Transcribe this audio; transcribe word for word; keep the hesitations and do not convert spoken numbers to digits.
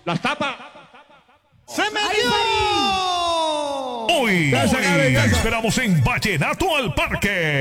Las tapas. ¡Se me dio! Hoy, Gracias, hoy Gaby, te gracias. esperamos en Vallenato al Parque.